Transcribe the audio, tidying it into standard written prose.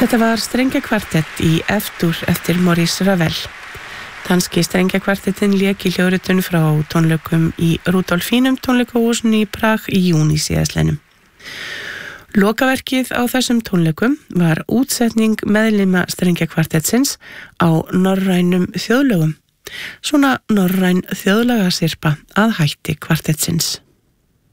Þetta var strengjakvartett í F-dur eftir Maurice Ravel. Danski strengjakvartettin lék í hljóðritun frá tónleikum í Rudolfínum tónleikahúsinu í Prag í júní síðastliðnum. Lokaverkið á þessum tónleikum var útsetning meðlima strengjakvartettsins á norrænum þjóðlögum. Svona norræn þjóðlagasyrpa að hætti kvartettsins.